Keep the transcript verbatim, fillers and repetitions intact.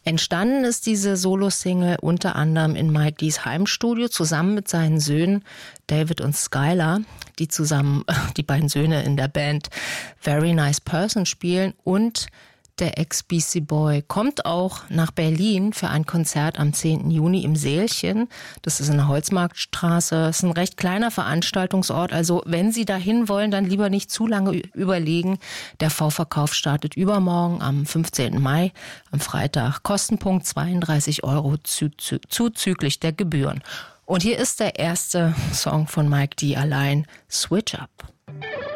Entstanden ist diese Solo-Single unter anderem in Mike D's Heimstudio zusammen mit seinen Söhnen David und Skylar, die zusammen die beiden Söhne in der Band Very Nice Person spielen, und der Ex-Beastie Boy kommt auch nach Berlin für ein Konzert am zehnten Juni im Sälchen. Das ist in der Holzmarktstraße. Das ist ein recht kleiner Veranstaltungsort. Also wenn Sie dahin wollen, dann lieber nicht zu lange überlegen. Der Vorverkauf startet übermorgen am fünfzehnten Mai, am Freitag. Kostenpunkt zweiunddreißig Euro zuzüglich der Gebühren. Und hier ist der erste Song von Mike D. allein, Switch Up.